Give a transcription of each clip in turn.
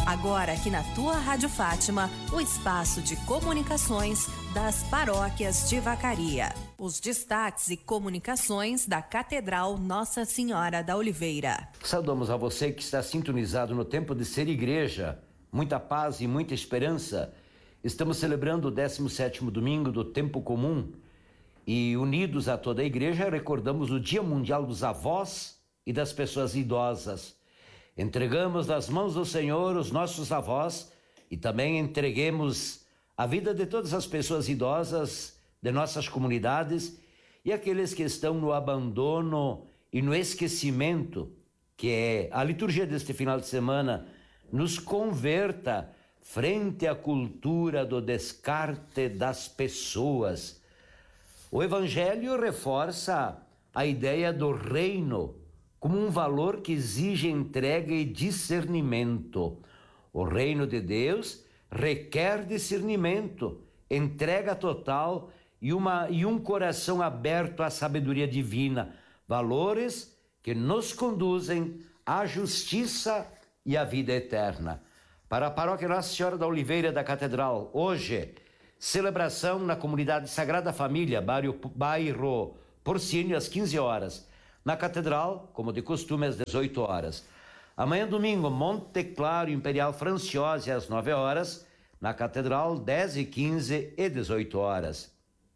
Agora aqui na tua Rádio Fátima, o espaço de comunicações das paróquias de Vacaria. Os destaques e comunicações da Catedral Nossa Senhora da Oliveira. Saudamos a você que está sintonizado no tempo de ser igreja. Muita paz e muita esperança. Estamos celebrando o 17º domingo do tempo comum e, unidos a toda a igreja, recordamos o Dia Mundial dos Avós e das Pessoas Idosas. Entregamos nas mãos do Senhor os nossos avós e também entreguemos a vida de todas as pessoas idosas de nossas comunidades e aqueles que estão no abandono e no esquecimento, que é a liturgia deste final de semana, nos converta frente à cultura do descarte das pessoas. O Evangelho reforça a ideia do reino como um valor que exige entrega e discernimento. O reino de Deus requer discernimento, entrega total e um coração aberto à sabedoria divina, valores que nos conduzem à justiça e à vida eterna. Para a Paróquia Nossa Senhora da Oliveira da Catedral, hoje, celebração na comunidade Sagrada Família, bairro Porcínio, às 15 horas. Na Catedral, como de costume, às 18 horas. Amanhã, domingo, Monte Claro Imperial Franciose, às 9 horas. Na Catedral, 10 e 15 e 18 horas.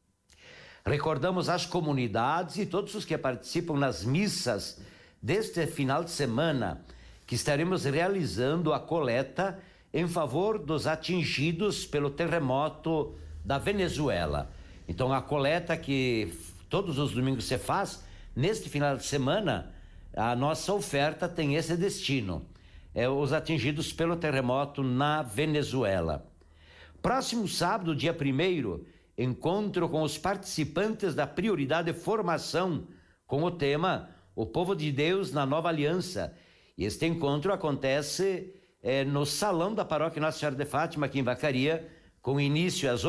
Recordamos as comunidades e todos os que participam nas missas deste final de semana, que estaremos realizando a coleta em favor dos atingidos pelo terremoto da Venezuela. Então, a coleta que todos os domingos se faz, neste final de semana, a nossa oferta tem esse destino, os atingidos pelo terremoto na Venezuela. Próximo sábado, dia 1º, encontro com os participantes da Prioridade Formação, com o tema O Povo de Deus na Nova Aliança. E este encontro acontece no Salão da Paróquia Nossa Senhora de Fátima, aqui em Vacaria, com início às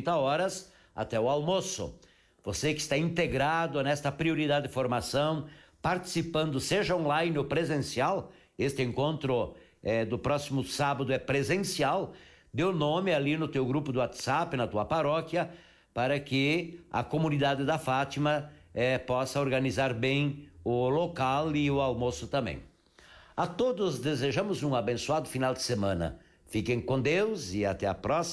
8h30 até o almoço. Você que está integrado nesta prioridade de formação, participando, seja online ou presencial, este encontro do próximo sábado é presencial, dê o nome ali no teu grupo do WhatsApp, na tua paróquia, para que a comunidade da Fátima possa organizar bem o local e o almoço também. A todos desejamos um abençoado final de semana. Fiquem com Deus e até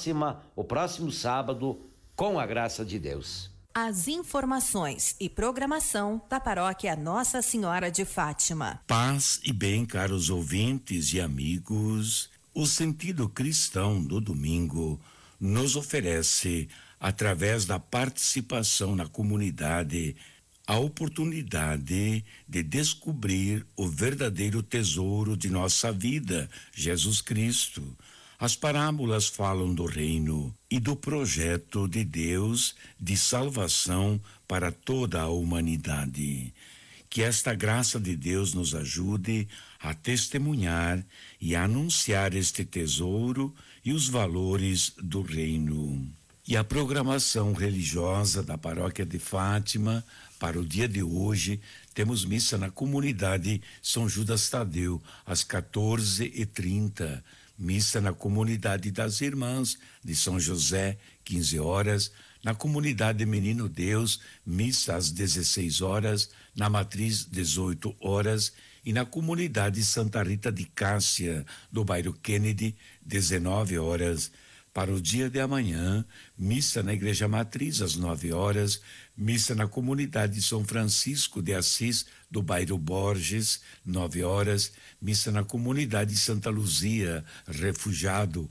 o próximo sábado, com a graça de Deus. As informações e programação da Paróquia Nossa Senhora de Fátima. Paz e bem, caros ouvintes e amigos. O sentido cristão do domingo nos oferece, através da participação na comunidade, a oportunidade de descobrir o verdadeiro tesouro de nossa vida, Jesus Cristo. As parábolas falam do reino e do projeto de Deus de salvação para toda a humanidade. Que esta graça de Deus nos ajude a testemunhar e a anunciar este tesouro e os valores do reino. E a programação religiosa da Paróquia de Fátima para o dia de hoje, temos missa na comunidade São Judas Tadeu às 14h30. Missa na comunidade das Irmãs de São José, 15 horas. Na comunidade Menino Deus, missa às 16 horas. Na Matriz, 18 horas. E na comunidade Santa Rita de Cássia, do bairro Kennedy, 19 horas. Para o dia de amanhã, missa na Igreja Matriz às 9 horas, missa na comunidade São Francisco de Assis, do bairro Borges, 9 horas, missa na comunidade Santa Luzia, Refugiado,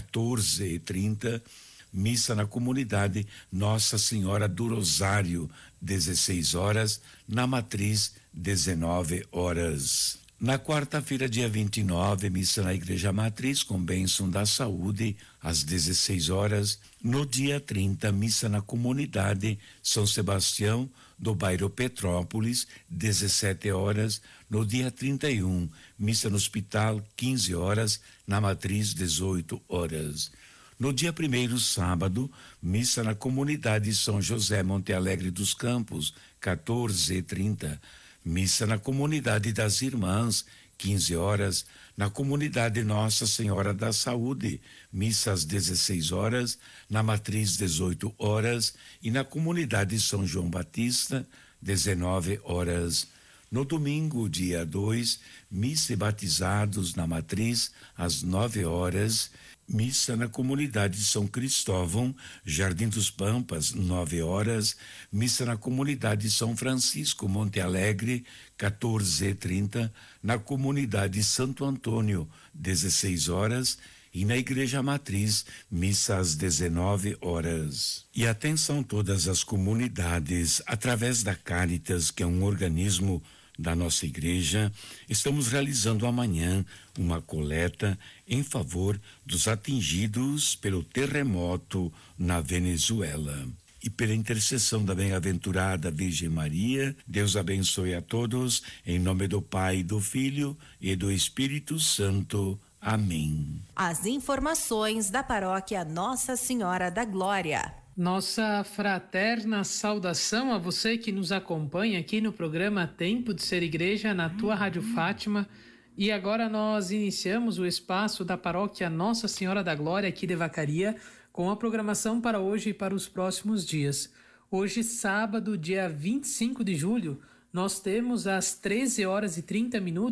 14h30, missa na comunidade Nossa Senhora do Rosário, 16 horas, na Matriz, 19 horas. Na quarta-feira, dia 29, missa na Igreja Matriz com bênção da saúde, às 16 horas. No dia 30, missa na comunidade São Sebastião, do bairro Petrópolis, 17 horas. No dia 31, missa no Hospital, 15 horas. Na Matriz, 18 horas. No dia 1º, sábado, missa na comunidade São José Monte Alegre dos Campos, 14h30. Missa na comunidade das Irmãs, 15 horas, na comunidade Nossa Senhora da Saúde, missa às 16 horas, na Matriz 18 horas e na comunidade São João Batista, 19 horas. No domingo, dia 2, missa e batizados na Matriz às 9 horas, missa na comunidade São Cristóvão, Jardim dos Pampas, 9 horas, missa na comunidade São Francisco, Monte Alegre, 14h30, na comunidade Santo Antônio, 16 horas, e na Igreja Matriz, missa às 19 horas. E atenção todas as comunidades, através da Cáritas, que é um organismo da nossa igreja, estamos realizando amanhã uma coleta em favor dos atingidos pelo terremoto na Venezuela. E pela intercessão da bem-aventurada Virgem Maria, Deus abençoe a todos, em nome do Pai, do Filho e do Espírito Santo. Amém. As informações da paróquia Nossa Senhora da Glória. Nossa fraterna saudação a você que nos acompanha aqui no programa Tempo de Ser Igreja, na tua Rádio Fátima. E agora nós iniciamos o espaço da paróquia Nossa Senhora da Glória aqui de Vacaria, com a programação para hoje e para os próximos dias. Hoje, sábado, dia 25 de julho, nós temos às 13h30